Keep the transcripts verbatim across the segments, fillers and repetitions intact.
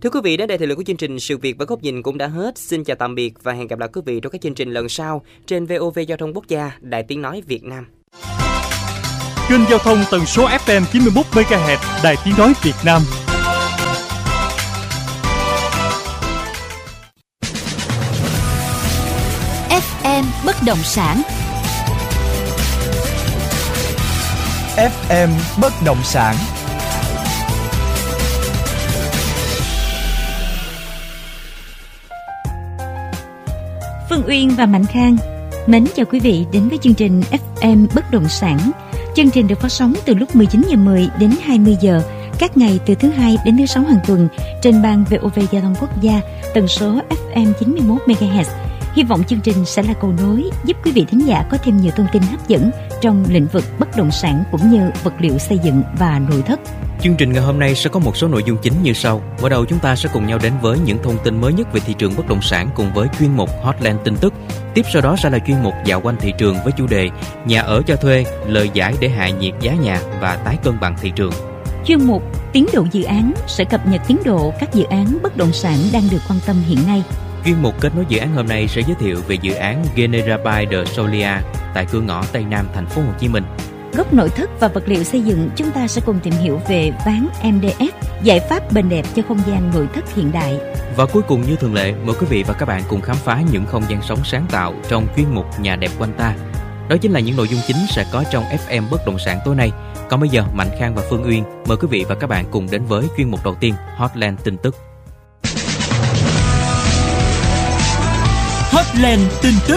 Thưa quý vị, đến đây thời lượng của chương trình Sự Việc và Góc Nhìn cũng đã hết. Xin chào tạm biệt và hẹn gặp lại quý vị trong các chương trình lần sau trên vê o vê Giao thông Quốc gia, Đài Tiếng nói Việt Nam. Kênh giao thông tần số ép em chín mươi mốt mê ga héc, Đài Tiếng nói Việt Nam. ép em bất động sản. ép em bất động sản. Phương Uyên và Mạnh Khang mến chào quý vị đến với chương trình ép em bất động sản. Chương trình được phát sóng từ lúc mười chín giờ mười đến hai mươi giờ các ngày từ thứ hai đến thứ sáu hàng tuần trên ban vê o vê Giao thông Quốc gia tần số ép em chín mươi mốt mê ga héc. Hy vọng chương trình sẽ là cầu nối giúp quý vị thính giả có thêm nhiều thông tin hấp dẫn trong lĩnh vực bất động sản cũng như vật liệu xây dựng và nội thất. Chương trình ngày hôm nay sẽ có một số nội dung chính như sau. Mở đầu chúng ta sẽ cùng nhau đến với những thông tin mới nhất về thị trường bất động sản cùng với chuyên mục Hotline tin tức. Tiếp sau đó sẽ là chuyên mục Dạo quanh thị trường với chủ đề Nhà ở cho thuê, lời giải để hạ nhiệt giá nhà và tái cân bằng thị trường. Chuyên mục Tiến độ dự án sẽ cập nhật tiến độ các dự án bất động sản đang được quan tâm hiện nay. Chuyên mục Kết nối dự án hôm nay sẽ giới thiệu về dự án General de Solia tại cửa ngõ Tây Nam thành phố Hồ Chí Minh. Góc nội thất và vật liệu xây dựng, chúng ta sẽ cùng tìm hiểu về ván em đê ép, giải pháp bền đẹp cho không gian nội thất hiện đại. Và cuối cùng như thường lệ, mời quý vị và các bạn cùng khám phá những không gian sống sáng tạo trong chuyên mục Nhà đẹp quanh ta. Đó chính là những nội dung chính sẽ có trong ép em bất động sản tối nay. Còn bây giờ, Mạnh Khang và Phương Uyên mời quý vị và các bạn cùng đến với chuyên mục đầu tiên, Hotline tin tức. Hotline tin tức.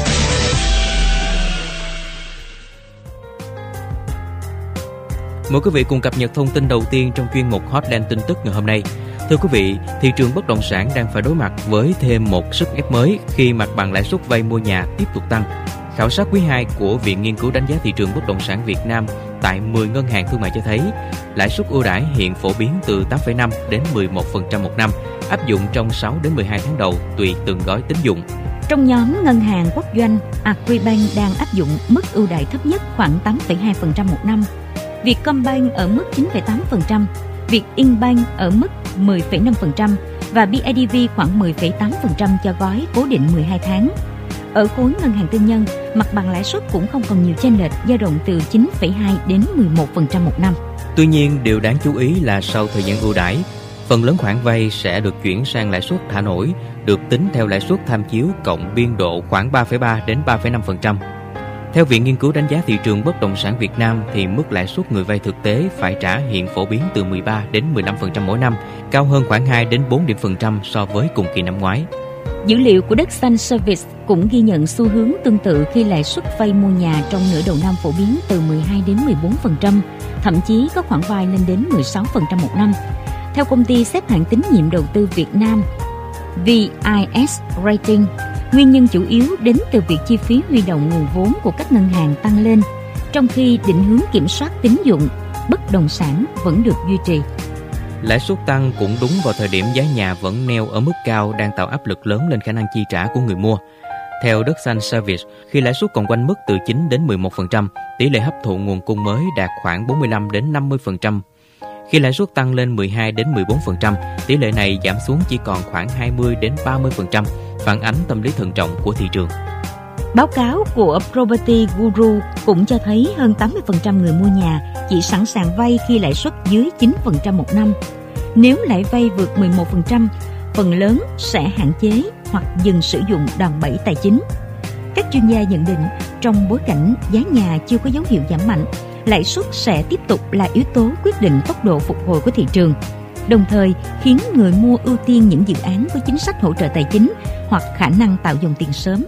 Mời quý vị cùng cập nhật thông tin đầu tiên trong chuyên mục Hotline tin tức ngày hôm nay. Thưa quý vị, thị trường bất động sản đang phải đối mặt với thêm một sức ép mới khi mặt bằng lãi suất vay mua nhà tiếp tục tăng. Khảo sát quý hai của Viện Nghiên cứu Đánh giá Thị trường Bất động sản Việt Nam tại mười ngân hàng thương mại cho thấy, lãi suất ưu đãi hiện phổ biến từ tám phẩy năm đến mười một phần trăm một năm, áp dụng trong sáu đến mười hai tháng đầu tùy từng gói tín dụng. Trong nhóm ngân hàng quốc doanh, Agribank đang áp dụng mức ưu đãi thấp nhất khoảng tám phẩy hai phần trăm một năm, Vietcombank ở mức chín phẩy tám phần trăm, Vietinbank ở mức mười phẩy năm phần trăm và bê i đê vê khoảng mười phẩy tám phần trăm cho gói cố định mười hai tháng. Ở khối ngân hàng tư nhân, mặt bằng lãi suất cũng không còn nhiều chênh lệch, dao động từ chín phẩy hai đến mười một phần trăm một năm. Tuy nhiên, điều đáng chú ý là sau thời gian ưu đãi, phần lớn khoản vay sẽ được chuyển sang lãi suất thả nổi, được tính theo lãi suất tham chiếu cộng biên độ khoảng ba phẩy ba đến ba phẩy năm phần trăm. Theo Viện Nghiên cứu Đánh giá Thị trường Bất động sản Việt Nam thì mức lãi suất người vay thực tế phải trả hiện phổ biến từ mười ba đến mười lăm phần trăm mỗi năm, cao hơn khoảng hai đến bốn điểm phần trăm so với cùng kỳ năm ngoái. Dữ liệu của Đất Xanh Service cũng ghi nhận xu hướng tương tự khi lãi suất vay mua nhà trong nửa đầu năm phổ biến từ mười hai đến mười bốn phần trăm, thậm chí có khoản vay lên đến mười sáu phần trăm một năm. Theo công ty xếp hạng tín nhiệm đầu tư Việt Nam vê i ét Rating, nguyên nhân chủ yếu đến từ việc chi phí huy động nguồn vốn của các ngân hàng tăng lên, trong khi định hướng kiểm soát tín dụng bất động sản vẫn được duy trì. Lãi suất tăng cũng đúng vào thời điểm giá nhà vẫn neo ở mức cao đang tạo áp lực lớn lên khả năng chi trả của người mua. Theo Đất Xanh Service, khi lãi suất còn quanh mức từ chín đến mười một phần trăm, tỷ lệ hấp thụ nguồn cung mới đạt khoảng bốn mươi lăm đến năm mươi phần trăm. Khi lãi suất tăng lên mười hai đến mười bốn phần trăm, tỷ lệ này giảm xuống chỉ còn khoảng hai mươi đến ba mươi phần trăm, phản ánh tâm lý thận trọng của thị trường. Báo cáo của Property Guru cũng cho thấy hơn tám mươi phần trăm người mua nhà chỉ sẵn sàng vay khi lãi suất dưới chín phần trăm một năm. Nếu lãi vay vượt mười một phần trăm, phần lớn sẽ hạn chế hoặc dừng sử dụng đòn bẩy tài chính. Các chuyên gia nhận định, trong bối cảnh giá nhà chưa có dấu hiệu giảm mạnh, lãi suất sẽ tiếp tục là yếu tố quyết định tốc độ phục hồi của thị trường, đồng thời khiến người mua ưu tiên những dự án có chính sách hỗ trợ tài chính hoặc khả năng tạo dòng tiền sớm.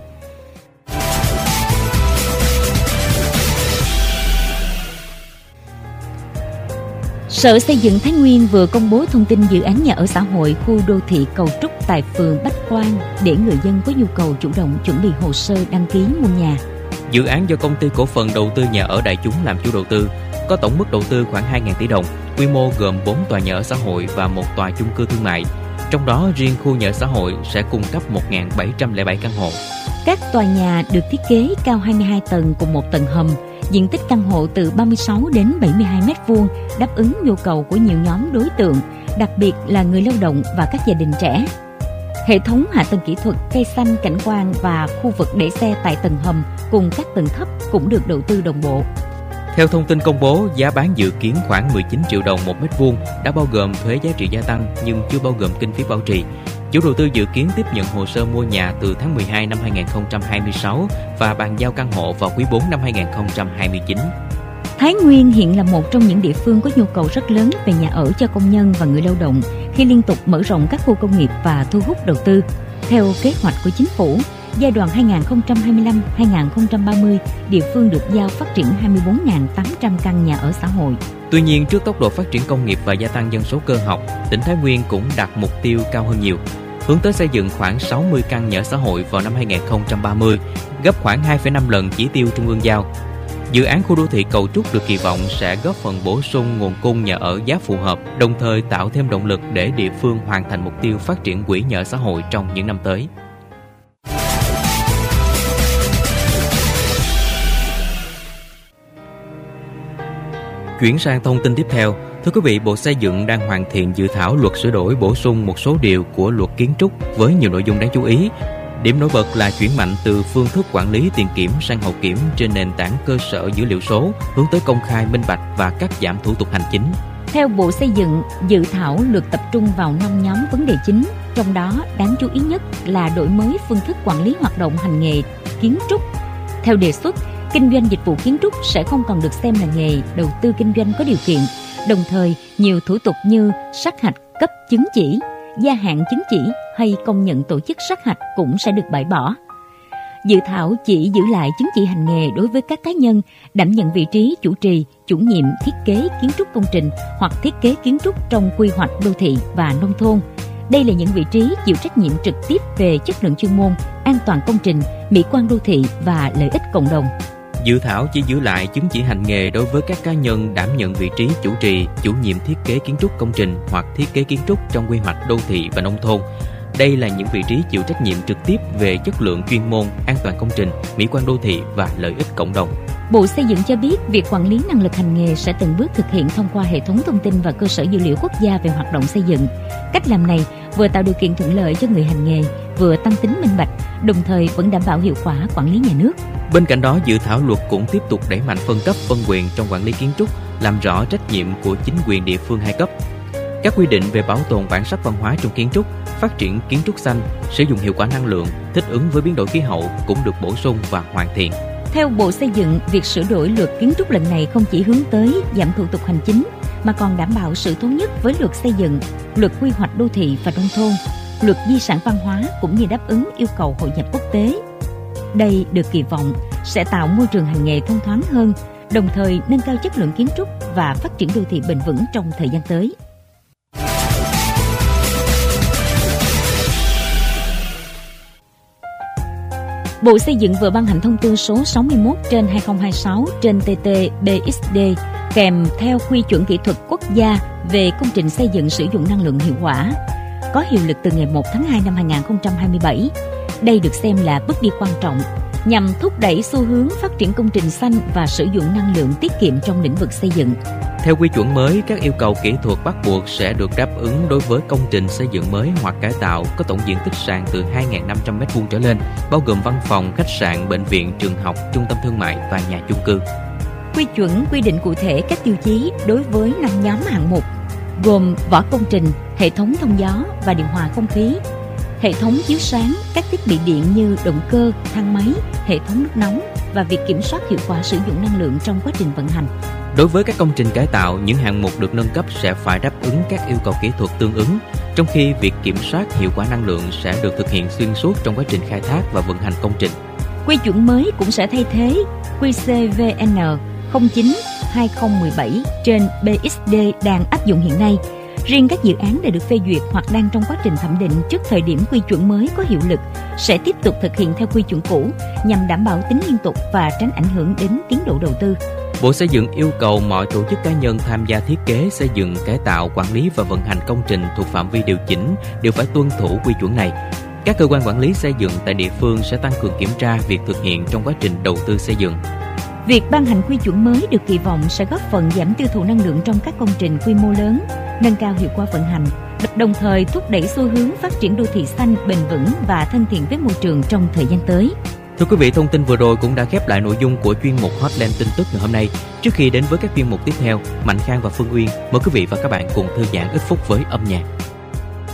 Sở Xây dựng Thái Nguyên vừa công bố thông tin dự án nhà ở xã hội khu đô thị Cầu Trúc tại phường Bách Quang để người dân có nhu cầu chủ động chuẩn bị hồ sơ đăng ký mua nhà. Dự án do Công ty Cổ phần Đầu tư Nhà ở Đại chúng làm chủ đầu tư, có tổng mức đầu tư khoảng hai nghìn tỷ đồng, quy mô gồm bốn tòa nhà ở xã hội và một tòa chung cư thương mại. Trong đó, riêng khu nhà ở xã hội sẽ cung cấp một nghìn bảy trăm lẻ bảy căn hộ. Các tòa nhà được thiết kế cao hai mươi hai tầng cùng một tầng hầm, diện tích căn hộ từ ba mươi sáu đến bảy mươi hai mét vuông, đáp ứng nhu cầu của nhiều nhóm đối tượng đặc biệt là người lao động và các gia đình trẻ. Hệ thống hạ tầng kỹ thuật, cây xanh, cảnh quan và khu vực để xe tại tầng hầm cùng các tầng thấp cũng được đầu tư đồng bộ. Theo thông tin công bố, giá bán dự kiến khoảng mười chín triệu đồng một mét vuông, đã bao gồm thuế giá trị gia tăng nhưng chưa bao gồm kinh phí bảo trì. Chủ đầu tư dự kiến tiếp nhận hồ sơ mua nhà từ tháng mười hai năm hai nghìn không trăm hai mươi sáu và bàn giao căn hộ vào quý bốn năm hai nghìn không trăm hai mươi chín. Thái Nguyên hiện là một trong những địa phương có nhu cầu rất lớn về nhà ở cho công nhân và người lao động khi liên tục mở rộng các khu công nghiệp và thu hút đầu tư. Theo kế hoạch của chính phủ, giai đoạn hai nghìn không trăm hai mươi lăm đến hai nghìn không trăm ba mươi, địa phương được giao phát triển hai mươi bốn nghìn tám trăm căn nhà ở xã hội. Tuy nhiên, trước tốc độ phát triển công nghiệp và gia tăng dân số cơ học, tỉnh Thái Nguyên cũng đặt mục tiêu cao hơn nhiều, hướng tới xây dựng khoảng sáu mươi căn nhà ở xã hội vào năm hai nghìn không trăm ba mươi, gấp khoảng hai phẩy năm lần chỉ tiêu trung ương giao. Dự án khu đô thị Cầu Trúc được kỳ vọng sẽ góp phần bổ sung nguồn cung nhà ở giá phù hợp, đồng thời tạo thêm động lực để địa phương hoàn thành mục tiêu phát triển quỹ nhà ở xã hội trong những năm tới. Chuyển sang thông tin tiếp theo, thưa quý vị, Bộ Xây dựng đang hoàn thiện dự thảo luật sửa đổi bổ sung một số điều của luật kiến trúc với nhiều nội dung đáng chú ý. Điểm nổi bật là chuyển mạnh từ phương thức quản lý tiền kiểm sang hậu kiểm trên nền tảng cơ sở dữ liệu số, hướng tới công khai, minh bạch và cắt giảm thủ tục hành chính. Theo Bộ Xây dựng, dự thảo luật tập trung vào năm nhóm vấn đề chính, trong đó đáng chú ý nhất là đổi mới phương thức quản lý hoạt động hành nghề kiến trúc. Theo đề xuất, kinh doanh dịch vụ kiến trúc sẽ không còn được xem là nghề đầu tư kinh doanh có điều kiện. Đồng thời, nhiều thủ tục như sát hạch cấp chứng chỉ, gia hạn chứng chỉ hay công nhận tổ chức sát hạch cũng sẽ được bãi bỏ. Dự thảo chỉ giữ lại chứng chỉ hành nghề đối với các cá nhân đảm nhận vị trí chủ trì, chủ nhiệm thiết kế kiến trúc công trình hoặc thiết kế kiến trúc trong quy hoạch đô thị và nông thôn. Đây là những vị trí chịu trách nhiệm trực tiếp về chất lượng chuyên môn, an toàn công trình, mỹ quan đô thị và lợi ích cộng đồng. Dự thảo chỉ giữ lại chứng chỉ hành nghề đối với các cá nhân đảm nhận vị trí chủ trì, chủ nhiệm thiết kế kiến trúc công trình hoặc thiết kế kiến trúc trong quy hoạch đô thị và nông thôn. Đây là những vị trí chịu trách nhiệm trực tiếp về chất lượng chuyên môn, an toàn công trình, mỹ quan đô thị và lợi ích cộng đồng. Bộ Xây dựng cho biết việc quản lý năng lực hành nghề sẽ từng bước thực hiện thông qua hệ thống thông tin và cơ sở dữ liệu quốc gia về hoạt động xây dựng. Cách làm này vừa tạo điều kiện thuận lợi cho người hành nghề, vừa tăng tính minh bạch, đồng thời vẫn đảm bảo hiệu quả quản lý nhà nước. Bên cạnh đó, dự thảo luật cũng tiếp tục đẩy mạnh phân cấp phân quyền trong quản lý kiến trúc, làm rõ trách nhiệm của chính quyền địa phương hai cấp. Các quy định về bảo tồn bản sắc văn hóa trong kiến trúc, phát triển kiến trúc xanh, sử dụng hiệu quả năng lượng, thích ứng với biến đổi khí hậu cũng được bổ sung và hoàn thiện. Theo Bộ Xây dựng, việc sửa đổi luật kiến trúc lần này không chỉ hướng tới giảm thủ tục hành chính, mà còn đảm bảo sự thống nhất với luật xây dựng, luật quy hoạch đô thị và nông thôn, luật di sản văn hóa cũng như đáp ứng yêu cầu hội nhập quốc tế. Đây được kỳ vọng sẽ tạo môi trường hành nghề thông thoáng hơn, đồng thời nâng cao chất lượng kiến trúc và phát triển đô thị bền vững trong thời gian tới. Bộ Xây dựng vừa ban hành thông tư số sáu mươi mốt trên hai không hai sáu trên T T B X D kèm theo quy chuẩn kỹ thuật quốc gia về công trình xây dựng sử dụng năng lượng hiệu quả, có hiệu lực từ ngày một tháng hai năm hai nghìn không trăm hai mươi bảy. Đây được xem là bước đi quan trọng nhằm thúc đẩy xu hướng phát triển công trình xanh và sử dụng năng lượng tiết kiệm trong lĩnh vực xây dựng. Theo quy chuẩn mới, các yêu cầu kỹ thuật bắt buộc sẽ được đáp ứng đối với công trình xây dựng mới hoặc cải tạo có tổng diện tích sàn từ hai nghìn năm trăm mét vuông trở lên, bao gồm văn phòng, khách sạn, bệnh viện, trường học, trung tâm thương mại và nhà chung cư. Quy chuẩn quy định cụ thể các tiêu chí đối với năm nhóm hạng mục, gồm vỏ công trình, hệ thống thông gió và điều hòa không khí, hệ thống chiếu sáng, các thiết bị điện như động cơ, thang máy, hệ thống nước nóng và việc kiểm soát hiệu quả sử dụng năng lượng trong quá trình vận hành. Đối với các công trình cải tạo, những hạng mục được nâng cấp sẽ phải đáp ứng các yêu cầu kỹ thuật tương ứng, trong khi việc kiểm soát hiệu quả năng lượng sẽ được thực hiện xuyên suốt trong quá trình khai thác và vận hành công trình. Quy chuẩn mới cũng sẽ thay thế Q C V N không chín hai không một bảy trên B X D đang áp dụng hiện nay. Riêng các dự án đã được phê duyệt hoặc đang trong quá trình thẩm định trước thời điểm quy chuẩn mới có hiệu lực sẽ tiếp tục thực hiện theo quy chuẩn cũ nhằm đảm bảo tính liên tục và tránh ảnh hưởng đến tiến độ đầu tư. Bộ Xây dựng yêu cầu mọi tổ chức cá nhân tham gia thiết kế, xây dựng, cải tạo, quản lý và vận hành công trình thuộc phạm vi điều chỉnh đều phải tuân thủ quy chuẩn này. Các cơ quan quản lý xây dựng tại địa phương sẽ tăng cường kiểm tra việc thực hiện trong quá trình đầu tư xây dựng. Việc ban hành quy chuẩn mới được kỳ vọng sẽ góp phần giảm tiêu thụ năng lượng trong các công trình quy mô lớn, nâng cao hiệu quả vận hành, đồng thời thúc đẩy xu hướng phát triển đô thị xanh, bền vững và thân thiện với môi trường trong thời gian tới. Thưa quý vị, thông tin vừa rồi cũng đã khép lại nội dung của chuyên mục Hotline tin tức ngày hôm nay. Trước khi đến với các chuyên mục tiếp theo, Mạnh Khang và Phương Uyên mời quý vị và các bạn cùng thư giãn ít phút với âm nhạc.